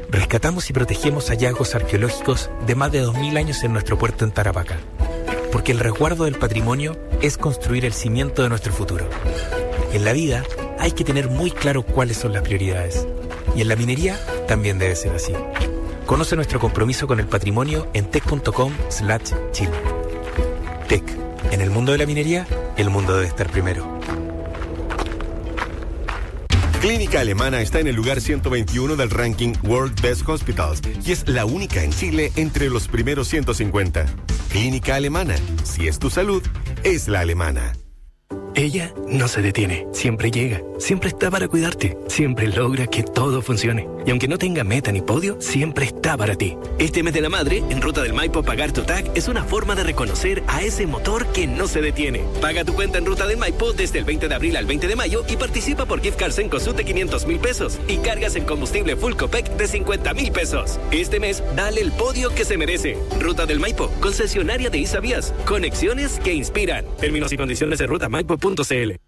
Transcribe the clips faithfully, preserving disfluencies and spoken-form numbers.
rescatamos y protegemos hallazgos arqueológicos de más de dos mil años en nuestro puerto en Tarapacá. Porque el resguardo del patrimonio es construir el cimiento de nuestro futuro. En la vida hay que tener muy claro cuáles son las prioridades. Y en la minería también debe ser así. Conoce nuestro compromiso con el patrimonio en tec punto com slash chile. Tec. En el mundo de la minería, el mundo debe estar primero. Clínica Alemana está en el lugar ciento veintiuno del ranking World Best Hospitals y es la única en Chile entre los primeros ciento cincuenta. Clínica Alemana. Si es tu salud, es la alemana. Ella no se detiene, siempre llega, siempre está para cuidarte, siempre logra que todo funcione. Y aunque no tenga meta ni podio, siempre está para ti. Este mes de la madre, en Ruta del Maipo, pagar tu T A C es una forma de reconocer a ese motor que no se detiene. Paga tu cuenta en Ruta del Maipo desde el veinte de abril al veinte de mayo y participa por gift cards en Cosut de quinientos mil pesos y cargas en combustible Full Copec de cincuenta mil pesos. Este mes, dale el podio que se merece. Ruta del Maipo, concesionaria de Isavías. Conexiones que inspiran. Términos y condiciones en ruta maipo punto c l.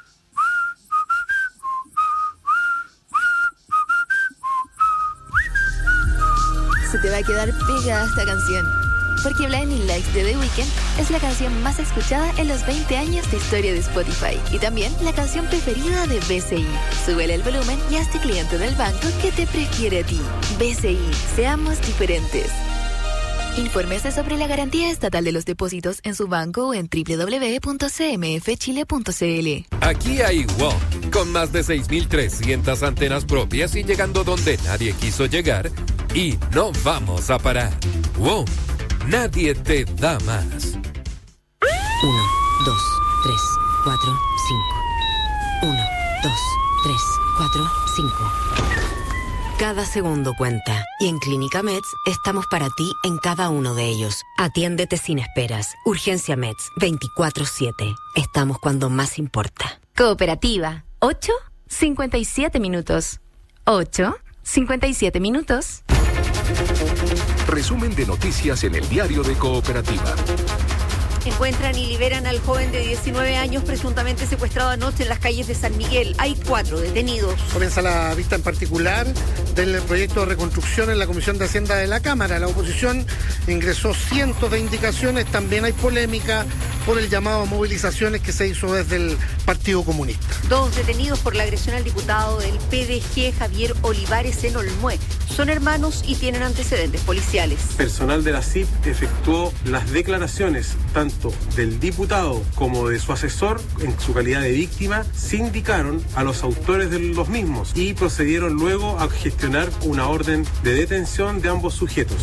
Se te va a quedar pegada esta canción, porque Blinding Lights de The Weeknd es la canción más escuchada en los veinte años de historia de Spotify y también la canción preferida de B C I. Súbele el volumen y hazte cliente del banco que te prefiere a ti. B C I, seamos diferentes. Infórmese sobre la garantía estatal de los depósitos en su banco o en doble u doble u doble u punto c m f chile punto c l. Aquí hay WOM, con más de seis mil trescientas antenas propias y llegando donde nadie quiso llegar, y no vamos a parar. WOM, nadie te da más. Uno, dos, tres, cuatro, cinco. Uno, dos, tres, cuatro, cinco. Cada segundo cuenta y en Clínica Meds estamos para ti en cada uno de ellos. Atiéndete sin esperas. Urgencia Meds veinticuatro siete. Estamos cuando más importa. Cooperativa. ocho cincuenta y siete minutos. ocho cincuenta y siete minutos. Resumen de noticias en el diario de Cooperativa. Encuentran y liberan al joven de diecinueve años presuntamente secuestrado anoche en las calles de San Miguel. Hay cuatro detenidos. Comienza la vista en particular del proyecto de reconstrucción en la Comisión de Hacienda de la Cámara. La oposición ingresó cientos de indicaciones. También hay polémica por el llamado a movilizaciones que se hizo desde el Partido Comunista. Dos detenidos por la agresión al diputado del P D G, Javier Olivares, en Olmué. Son hermanos y tienen antecedentes policiales. Personal de la C I P efectuó las declaraciones tanto del diputado como de su asesor en su calidad de víctima, sindicaron a los autores de los mismos y procedieron luego a gestionar una orden de detención de ambos sujetos.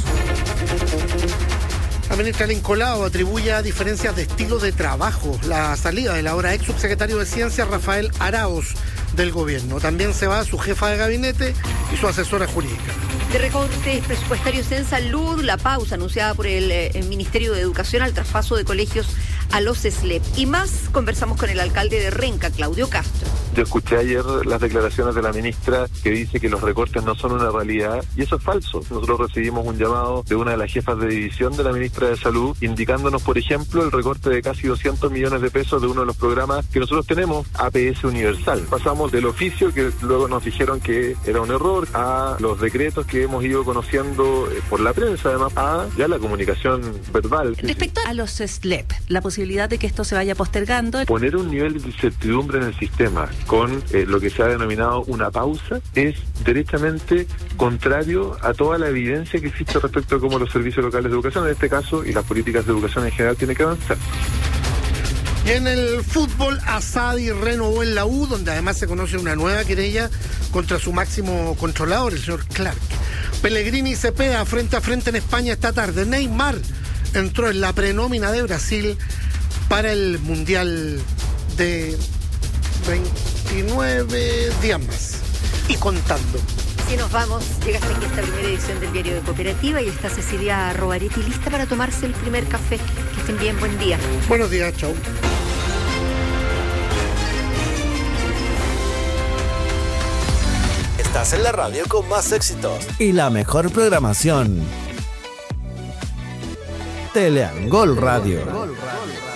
La ministra Lincolao atribuye a diferencias de estilo de trabajo la salida del ahora ex subsecretario de Ciencia Rafael Arauz del gobierno. También se va su jefa de gabinete y su asesora jurídica. De recortes presupuestarios en salud, la pausa anunciada por el, eh, el Ministerio de Educación al traspaso de colegios a los S L E P. Y más, conversamos con el alcalde de Renca, Claudio Castro. Yo escuché ayer las declaraciones de la ministra que dice que los recortes no son una realidad y eso es falso. Nosotros recibimos un llamado de una de las jefas de división de la ministra de Salud indicándonos, por ejemplo, el recorte de casi doscientos millones de pesos de uno de los programas que nosotros tenemos, A P S Universal. Pasamos del oficio, que luego nos dijeron que era un error, a los decretos que hemos ido conociendo por la prensa, además, a ya la comunicación verbal. Respecto a los S L E P, la posibilidad de que esto se vaya postergando. Poner un nivel de incertidumbre en el sistema con eh, lo que se ha denominado una pausa es derechamente contrario a toda la evidencia que existe respecto a cómo los servicios locales de educación, en este caso, y las políticas de educación en general, tienen que avanzar. Y en el fútbol, Asadi renovó en la U, donde además se conoce una nueva querella contra su máximo controlador, el señor Clark. Pellegrini y Cepeda frente a frente en España esta tarde. Neymar entró en la prenómina de Brasil para el Mundial de veintinueve días más. Y contando. Si nos vamos, llega hasta aquí esta primera edición del Diario de Cooperativa y está Cecilia Rovaretti lista para tomarse el primer café. Que estén bien, buen día. Buenos días, chao. Estás en la radio con más éxitos y la mejor programación. Teleangol Radio.